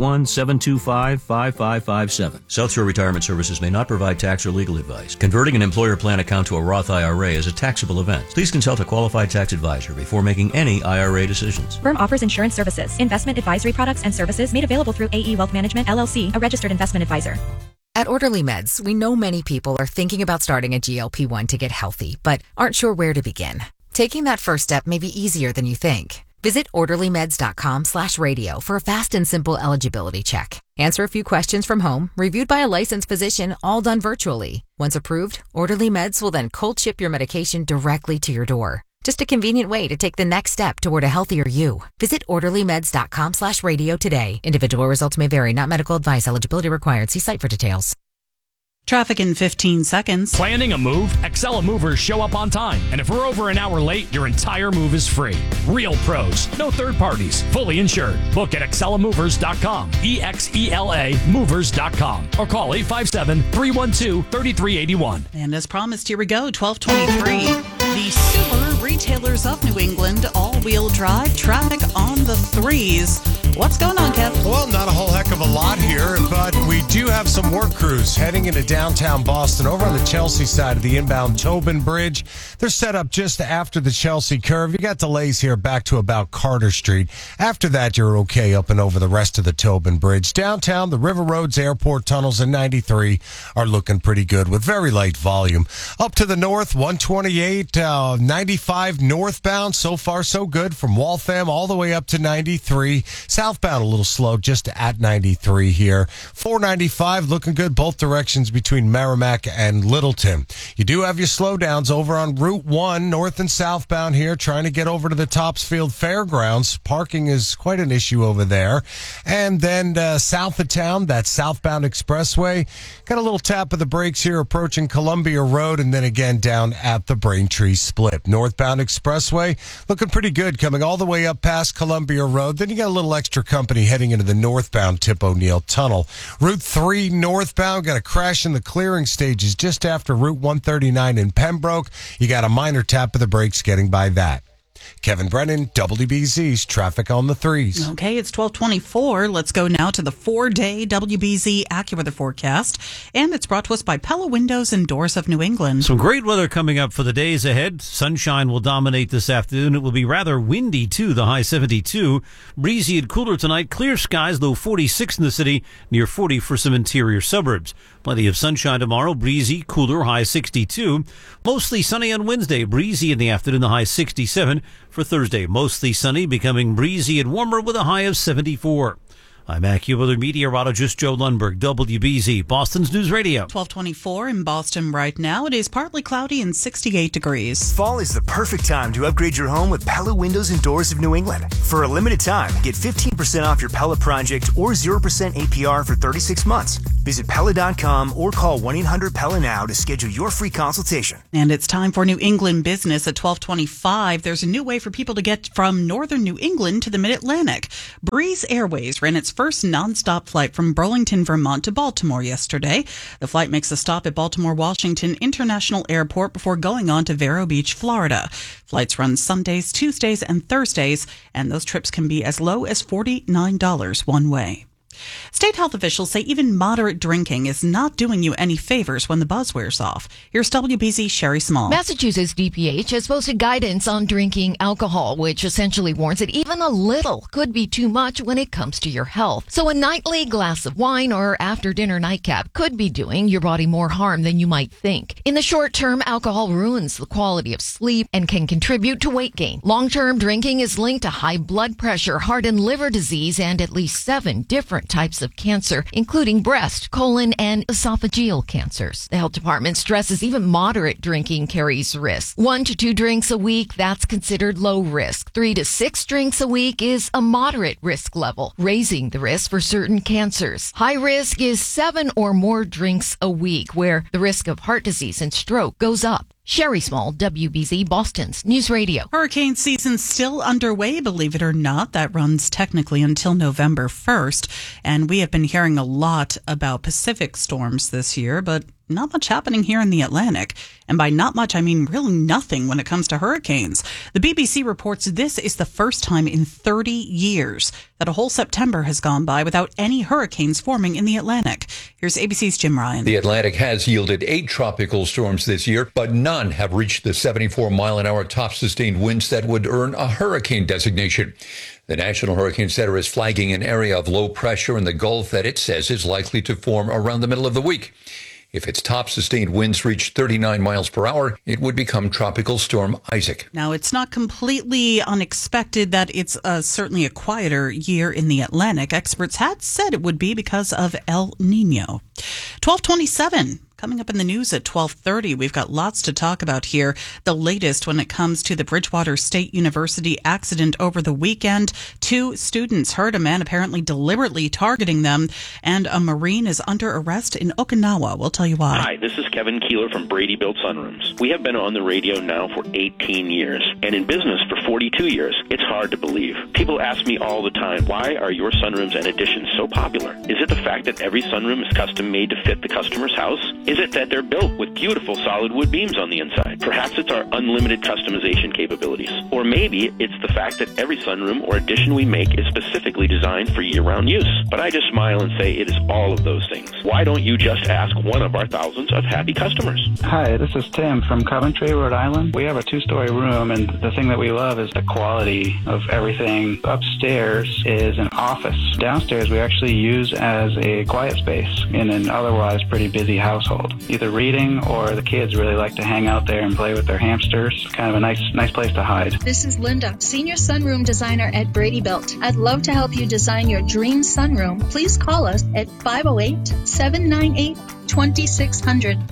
781-725-5557. South Shore Retirement Services may not provide tax or legal advice. Converting an employer plan account to a Roth IRA is a taxable event. Please consult a qualified tax advisor before making any IRA decisions. Firm offers insurance services, investment advisory products, and services made available through AE Wealth Management, LLC, a registered investment advisor. At Orderly Meds, we know many people are thinking about starting a GLP-1 to get healthy, but aren't sure where to begin. Taking that first step may be easier than you think. Visit orderlymeds.com/radio for a fast and simple eligibility check. Answer a few questions from home, reviewed by a licensed physician, all done virtually. Once approved, Orderly Meds will then cold ship your medication directly to your door. Just a convenient way to take the next step toward a healthier you. Visit orderlymeds.com/radio today. Individual results may vary, not medical advice. Eligibility required. See site for details. Traffic in 15 seconds. Planning a move? Excella Movers show up on time. And if we're over an hour late, your entire move is free. Real pros, no third parties, fully insured. Book at excellamovers.com, EXELA movers.com, or call 857-312-3381. And as promised, here we go, 12:23. The Subaru Retailers of New England all-wheel drive traffic on the threes. What's going on, Kev? Well, not a whole heck of a lot here, but we do have some work crews heading into downtown Boston over on the Chelsea side of the inbound Tobin Bridge. They're set up just after the Chelsea curve. You got delays here back to about Carter Street. After that, you're okay up and over the rest of the Tobin Bridge. Downtown, the River Roads, airport tunnels, and 93 are looking pretty good with very light volume. Up to the north, 128, 95 northbound. So far, so good from Waltham all the way up to 93. Southbound a little slow just at 93 here. 495 looking good both directions between Merrimack and Littleton. You do have your slowdowns over on Route 1 north and southbound here trying to get over to the Topsfield Fairgrounds. Parking is quite an issue over there. And then south of town, that southbound expressway. Got a little tap of the brakes here approaching Columbia Road and then again down at the Braintree Split. Northbound southbound expressway. Looking pretty good coming all the way up past Columbia Road. Then you got a little extra company heading into the northbound Tip O'Neill Tunnel. Route 3 northbound got a crash in the clearing stages just after Route 139 in Pembroke. You got a minor tap of the brakes getting by that. Kevin Brennan, WBZ's Traffic on the 3s. Okay, it's 12:24. Let's go now to the 4-day WBZ AccuWeather forecast. And it's brought to us by Pella Windows and Doors of New England. Some great weather coming up for the days ahead. Sunshine will dominate this afternoon. It will be rather windy, too, the high 72. Breezy and cooler tonight. Clear skies, low 46 in the city, near 40 for some interior suburbs. Plenty of sunshine tomorrow. Breezy, cooler, high 62. Mostly sunny on Wednesday. Breezy in the afternoon, the high 67. For Thursday, mostly sunny, becoming breezy and warmer with a high of 74. I'm AccuWeather meteorologist Joe Lundberg, WBZ, Boston's News Radio. 12:24 in Boston right now. It is partly cloudy and 68 degrees. Fall is the perfect time to upgrade your home with Pella Windows and Doors of New England. For a limited time, get 15% off your Pella project or 0% APR for 36 months. Visit Pella.com or call 1-800-PELLA now to schedule your free consultation. And it's time for New England business at 12:25. There's a new way for people to get from northern New England to the Mid-Atlantic. Breeze Airways ran its first nonstop flight from Burlington, Vermont to Baltimore yesterday. The flight makes a stop at Baltimore-Washington International Airport before going on to Vero Beach, Florida. Flights run Sundays, Tuesdays, and Thursdays, and those trips can be as low as $49 one way. State health officials say even moderate drinking is not doing you any favors when the buzz wears off. Here's WBZ's Sherry Small. Massachusetts DPH has posted guidance on drinking alcohol, which essentially warns that even a little could be too much when it comes to your health. So a nightly glass of wine or after-dinner nightcap could be doing your body more harm than you might think. In the short term, alcohol ruins the quality of sleep and can contribute to weight gain. Long-term drinking is linked to high blood pressure, heart and liver disease, and at least 7 different types of cancer, including breast, colon, and esophageal cancers. The health department stresses even moderate drinking carries risk. 1 to 2 drinks a week, that's considered low risk. 3 to 6 drinks a week is a moderate risk level, raising the risk for certain cancers. High risk is 7 or more drinks a week, where the risk of heart disease and stroke goes up. Sherry Small, WBZ, Boston's News Radio. Hurricane season still underway, believe it or not. That runs technically until November 1st. And we have been hearing a lot about Pacific storms this year, but not much happening here in the Atlantic. And by not much, I mean really nothing when it comes to hurricanes. The BBC reports this is the first time in 30 years that a whole September has gone by without any hurricanes forming in the Atlantic. Here's ABC's Jim Ryan. The Atlantic has yielded 8 tropical storms this year, but none have reached the 74-mile-an-hour top-sustained winds that would earn a hurricane designation. The National Hurricane Center is flagging an area of low pressure in the Gulf that it says is likely to form around the middle of the week. If its top-sustained winds reach 39 miles per hour, it would become Tropical Storm Isaac. Now, it's not completely unexpected that it's certainly a quieter year in the Atlantic. Experts had said it would be because of El Nino. 12:27. Coming up in the news at 12:30, we've got lots to talk about here. The latest when it comes to the Bridgewater State University accident over the weekend. 2 students hurt, a man apparently deliberately targeting them, and a Marine is under arrest in Okinawa. We'll tell you why. Hi, this is Kevin Keeler from Brady Built Sunrooms. We have been on the radio now for 18 years, and in business for 42 years. It's hard to believe. People ask me all the time, why are your sunrooms and additions so popular? Is it the fact that every sunroom is custom made to fit the customer's house? Is it that they're built with beautiful solid wood beams on the inside? Perhaps it's our unlimited customization capabilities. Or maybe it's the fact that every sunroom or addition we make is specifically designed for year-round use. But I just smile and say it is all of those things. Why don't you just ask one of our thousands of happy customers? Hi, this is Tim from Coventry, Rhode Island. We have a 2-story room, and the thing that we love is the quality of everything. Upstairs is an office. Downstairs we actually use as a quiet space in an otherwise pretty busy household. Either reading or the kids really like to hang out there and play with their hamsters. Kind of a nice place to hide. This is Linda, Senior Sunroom Designer at Brady Built. I'd love to help you design your dream sunroom. Please call us at 508-798-2600.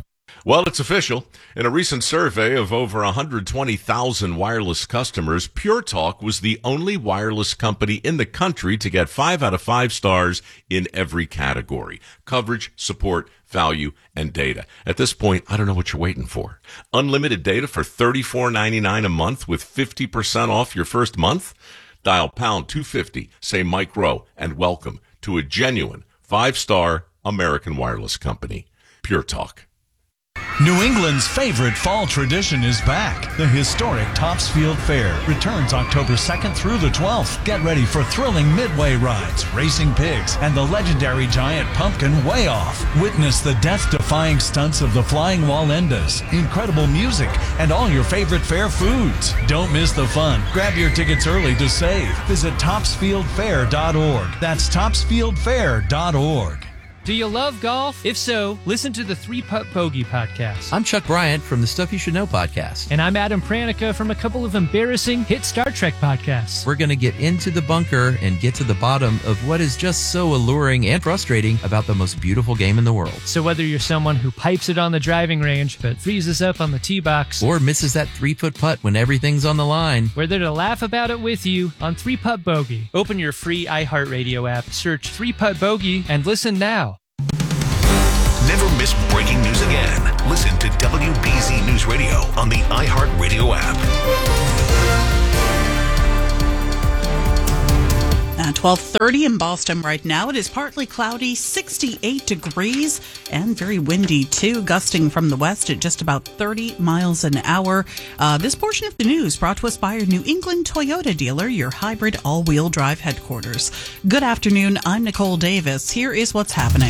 Well, it's official. In a recent survey of over 120,000 wireless customers, Pure Talk was the only wireless company in the country to get 5 out of 5 stars in every category: coverage, support, value, and data. At this point, I don't know what you're waiting for. Unlimited data for $34.99 a month with 50% off your first month? Dial pound 250, say Mike Rowe, and welcome to a genuine 5-star American wireless company. Pure Talk. New England's favorite fall tradition is back. The historic Topsfield Fair returns October 2nd through the 12th. Get ready for thrilling midway rides, racing pigs, and the legendary giant pumpkin Way Off. Witness the death-defying stunts of the Flying Wallendas, incredible music, and all your favorite fair foods. Don't miss the fun. Grab your tickets early to save. Visit topsfieldfair.org. That's topsfieldfair.org. Do you love golf? If so, listen to the 3-Putt Bogey podcast. I'm Chuck Bryant from the Stuff You Should Know podcast. And I'm Adam Pranica from a couple of embarrassing hit Star Trek podcasts. We're going to get into the bunker and get to the bottom of what is just so alluring and frustrating about the most beautiful game in the world. So whether you're someone who pipes it on the driving range but freezes up on the tee box, or misses that 3-foot putt when everything's on the line, we're there to laugh about it with you on 3-Putt Bogey. Open your free iHeartRadio app, search 3-Putt Bogey, and listen now. Never miss breaking news again. Listen to WBZ News Radio on the iHeartRadio app. At 12:30 in Boston right now, it is partly cloudy, 68 degrees, and very windy too, gusting from the west at just about 30 miles an hour. This portion of the news brought to us by your New England Toyota dealer, your hybrid all-wheel drive headquarters. Good afternoon, I'm Nicole Davis. Here is what's happening.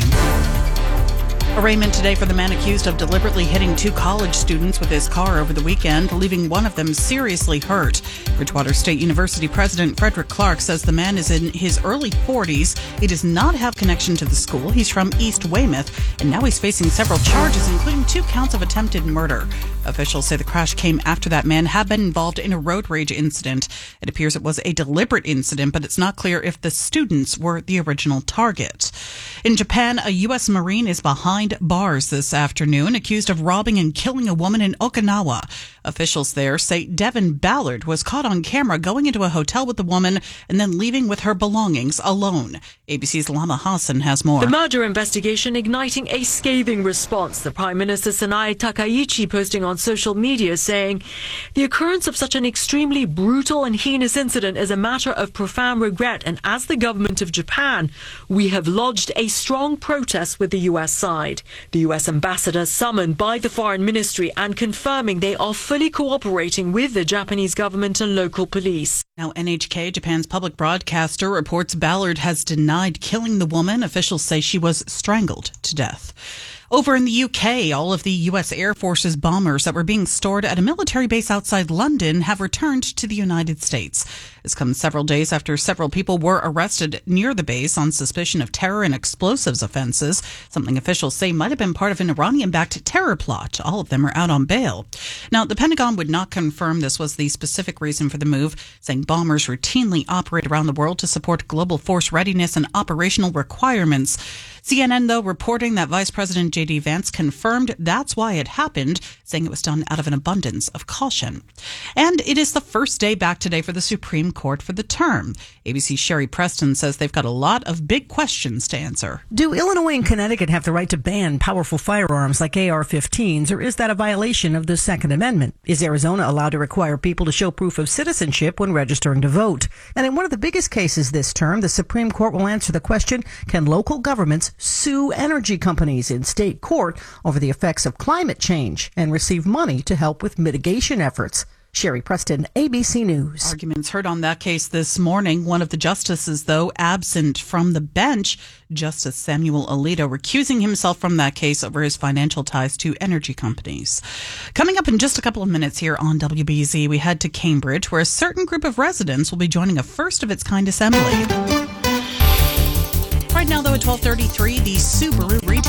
Arraignment today for the man accused of deliberately hitting 2 college students with his car over the weekend, leaving one of them seriously hurt. Bridgewater State University President Frederick Clark says the man is in his early 40s. He does not have connection to the school. He's from East Weymouth, and now he's facing several charges, including 2 counts of attempted murder. Officials say the crash came after that man had been involved in a road rage incident. It appears it was a deliberate incident, but it's not clear if the students were the original target. In Japan, a U.S. Marine is behind bars this afternoon, accused of robbing and killing a woman in Okinawa. Officials there say Devin Ballard was caught on camera going into a hotel with the woman and then leaving with her belongings alone. ABC's Lama Hassan has more. The murder investigation igniting a scathing response. The Prime Minister Sanae Takaichi posting on social media saying, "The occurrence of such an extremely brutal and heinous incident is a matter of profound regret, and as the government of Japan, we have lodged a strong protest with the U.S. side." The U.S. ambassador summoned by the Foreign Ministry and confirming they are fully cooperating with the Japanese government and local police. Now, NHK, Japan's public broadcaster, reports Ballard has denied killing the woman. Officials say she was strangled to death. Over in the UK, all of the U.S. Air Force's bombers that were being stored at a military base outside London have returned to the United States. This comes several days after several people were arrested near the base on suspicion of terror and explosives offenses, something officials say might have been part of an Iranian-backed terror plot. All of them are out on bail. Now, the Pentagon would not confirm this was the specific reason for the move, saying bombers routinely operate around the world to support global force readiness and operational requirements. CNN, though, reporting that Vice President J.D. Vance confirmed that's why it happened, saying it was done out of an abundance of caution. And it is the first day back today for the Supreme Court for the term. ABC's Sherry Preston says they've got a lot of big questions to answer. Do Illinois and Connecticut have the right to ban powerful firearms like AR-15s, or is that a violation of the Second Amendment? Is Arizona allowed to require people to show proof of citizenship when registering to vote? And in one of the biggest cases this term, the Supreme Court will answer the question, can local governments sue energy companies in state court over the effects of climate change and receive money to help with mitigation efforts? Sherry Preston, ABC News. Arguments heard on that case this morning. One of the justices, though, absent from the bench, Justice Samuel Alito, recusing himself from that case over his financial ties to energy companies. Coming up in just a couple of minutes here on WBZ, we head to Cambridge, where a certain group of residents will be joining a first-of-its-kind assembly. Right now, though, at 12:33, the Subaru retail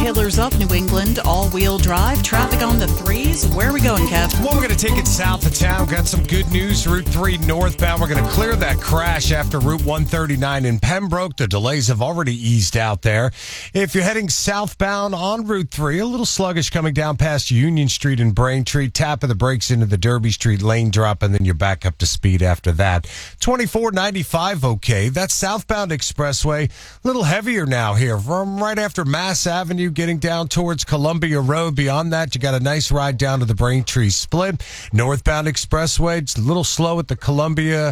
pillars of New England, all-wheel drive, traffic on the 3s. Where are we going, Kev? Well, we're going to take it south of town. Got some good news. Route 3 northbound. We're going to clear that crash after Route 139 in Pembroke. The delays have already eased out there. If you're heading southbound on Route 3, a little sluggish coming down past Union Street and Braintree. Tap of the brakes into the Derby Street lane drop, and then you're back up to speed after that. 2495 okay. That's southbound expressway. A little heavier now here from right after Mass Avenue getting down towards Columbia Road. Beyond that, you got a nice ride down to the Braintree split. Northbound expressway, it's a little slow at the Columbia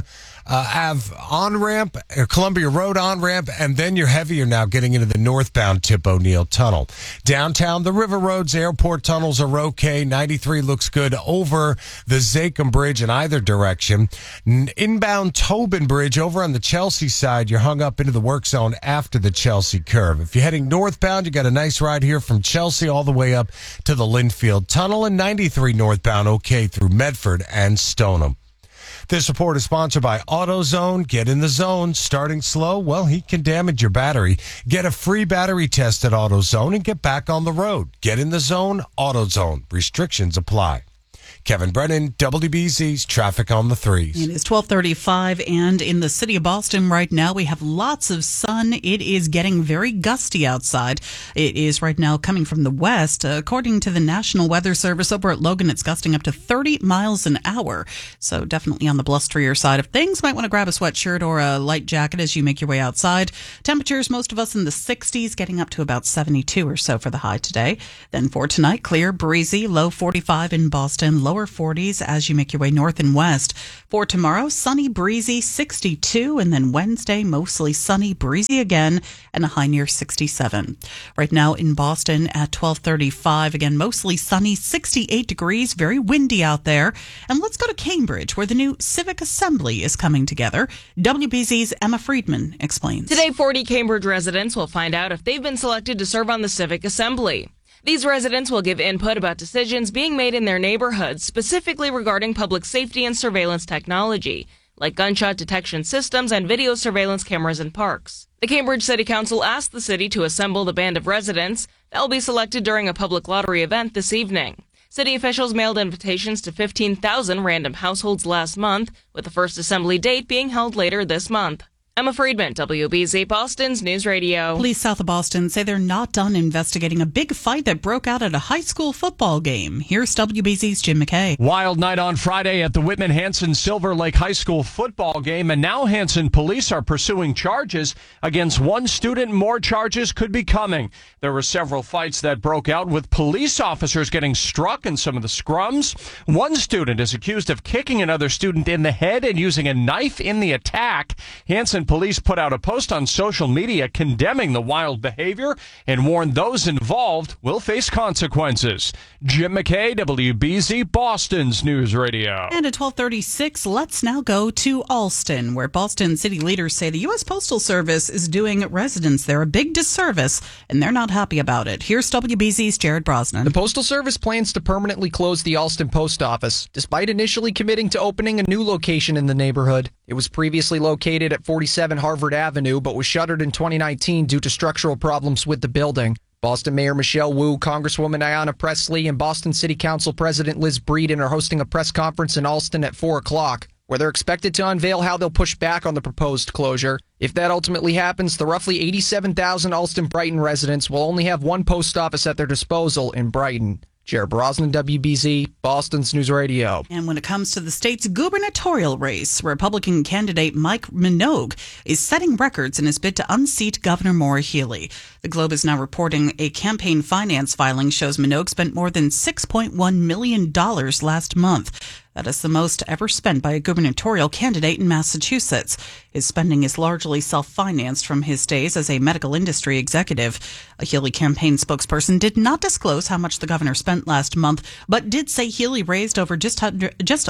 Ave on-ramp, Columbia Road on-ramp, and then you're heavier now getting into the northbound Tip O'Neill Tunnel. Downtown, the River Roads, airport tunnels are okay. 93 looks good over the Zakim Bridge in either direction. Inbound Tobin Bridge over on the Chelsea side, you're hung up into the work zone after the Chelsea curve. If you're heading northbound, you got a nice ride here from Chelsea all the way up to the Linfield Tunnel, and 93 northbound okay through Medford and Stoneham. This report is sponsored by AutoZone. Get in the zone. Starting slow, well, heat can damage your battery. Get a free battery test at AutoZone and get back on the road. Get in the zone, AutoZone. Restrictions apply. Kevin Brennan, WBZ's Traffic on the 3s. It is 12:35, and in the city of Boston right now, we have lots of sun. It is getting very gusty outside. It is right now coming from the west. According to the National Weather Service over at Logan, it's gusting up to 30 miles an hour. So definitely on the blusterier side of things. Might want to grab a sweatshirt or a light jacket as you make your way outside. Temperatures, most of us in the 60s, getting up to about 72 or so for the high today. Then for tonight, clear, breezy, low 45 in Boston, lower 40s as you make your way north and west. For tomorrow, sunny, breezy, 62, and then Wednesday, mostly sunny, breezy again, and a high near 67. Right now in Boston at 12:35, again, mostly sunny, 68 degrees, very windy out there. And let's go to Cambridge, where the new Civic Assembly is coming together. WBZ's Emma Friedman explains. Today, 40 Cambridge residents will find out if they've been selected to serve on the Civic Assembly. These residents will give input about decisions being made in their neighborhoods, specifically regarding public safety and surveillance technology, like gunshot detection systems and video surveillance cameras in parks. The Cambridge City Council asked the city to assemble the band of residents that will be selected during a public lottery event this evening. City officials mailed invitations to 15,000 random households last month, with the first assembly date being held later this month. Emma Friedman, WBZ Boston's News Radio. Police south of Boston say they're not done investigating a big fight that broke out at a high school football game. Here's WBZ's Jim McKay. Wild night on Friday at the Whitman-Hanson Silver Lake High School football game, and now Hanson police are pursuing charges against one student. More charges could be coming. There were several fights that broke out, with police officers getting struck in some of the scrums. One student is accused of kicking another student in the head and using a knife in the attack. Hanson police put out a post on social media condemning the wild behavior and warned those involved will face consequences. Jim McKay, WBZ Boston's News Radio. And at 12:36, let's now go to Alston, where Boston city leaders say the U.S. Postal Service is doing residents there a big disservice, and they're not happy about it. Here's WBZ's Jared Brosnan. The Postal Service plans to permanently close the Alston Post Office, despite initially committing to opening a new location in the neighborhood. It was previously located at 47 Harvard Avenue, but was shuttered in 2019 due to structural problems with the building. Boston Mayor Michelle Wu, Congresswoman Ayanna Pressley, and Boston City Council President Liz Breeden are hosting a press conference in Alston at 4 o'clock, where they're expected to unveil how they'll push back on the proposed closure. If that ultimately happens, the roughly 87,000 Alston-Brighton residents will only have one post office at their disposal in Brighton. Jared Brosnan, WBZ, Boston's News Radio. And when it comes to the state's gubernatorial race, Republican candidate Mike Minogue is setting records in his bid to unseat Governor Maura Healey. The Globe is now reporting a campaign finance filing shows Minogue spent more than $6.1 million last month. That is the most ever spent by a gubernatorial candidate in Massachusetts. His spending is largely self-financed from his days as a medical industry executive. A Healey campaign spokesperson did not disclose how much the governor spent last month, but did say Healey raised over just over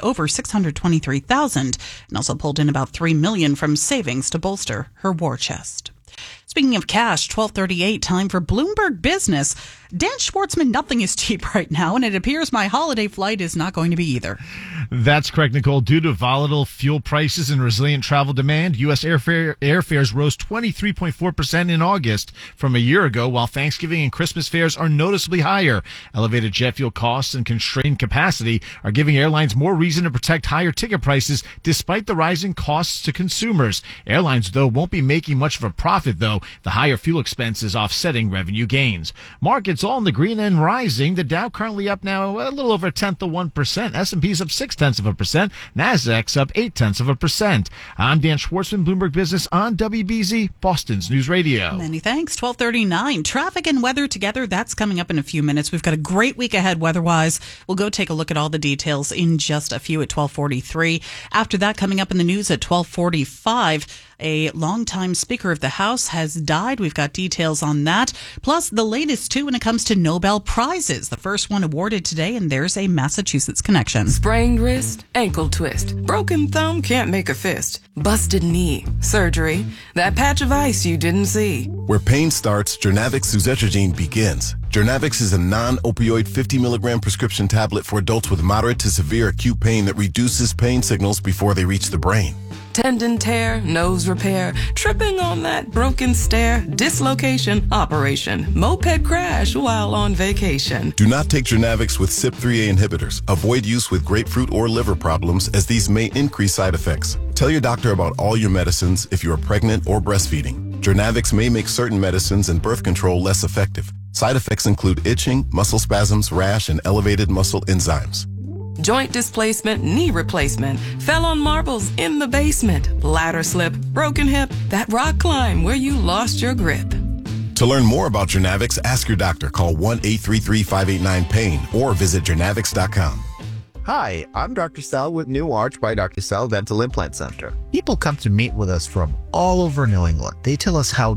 $623,000 and also pulled in about $3 million from savings to bolster her war chest. Speaking of cash, 12:38, time for Bloomberg Business. Dan Schwartzman, nothing is cheap right now, and it appears my holiday flight is not going to be either. That's correct, Nicole. Due to volatile fuel prices and resilient travel demand, U.S. airfares rose 23.4% in August from a year ago, while Thanksgiving and Christmas fares are noticeably higher. Elevated jet fuel costs and constrained capacity are giving airlines more reason to protect higher ticket prices despite the rising costs to consumers. Airlines, though, won't be making much of a profit, though. The higher fuel expense is offsetting revenue gains. Markets all in the green and rising. The Dow currently up now a little over 0.1%. S&P's up 0.6%. Nasdaq's up 0.8%. I'm Dan Schwartzman, Bloomberg Business on WBZ, Boston's News Radio. Many thanks. 12:39. Traffic and weather together. That's coming up in a few minutes. We've got a great week ahead weather-wise. We'll go take a look at all the details in just a few at 12:43. After that, coming up in the news at 12:45. A longtime Speaker of the House has died. We've got details on that. Plus, the latest, too, when it comes to Nobel Prizes. The first one awarded today, and there's a Massachusetts connection. Sprained wrist, ankle twist, broken thumb, can't make a fist, busted knee, surgery, that patch of ice you didn't see. Where pain starts, Jernavix suzetrigine begins. Jernavix is a non-opioid 50 milligram prescription tablet for adults with moderate to severe acute pain that reduces pain signals before they reach the brain. Tendon tear, nose repair, tripping on that broken stair, dislocation, operation, moped crash while on vacation. Do not take Jernavix with CYP3A inhibitors. Avoid use with grapefruit or liver problems, as these may increase side effects. Tell your doctor about all your medicines if you are pregnant or breastfeeding. Jernavix may make certain medicines and birth control less effective. Side effects include itching, muscle spasms, rash, and elevated muscle enzymes. Joint displacement, knee replacement, fell on marbles in the basement, ladder slip, broken hip, that rock climb where you lost your grip. To learn more about Jernavix, ask your doctor. Call 1-833-589-PAIN or visit Jernavix.com. Hi, I'm Dr. Sal with New Arch by Dr. Sal Dental Implant Center. People come to meet with us from all over New England. They tell us how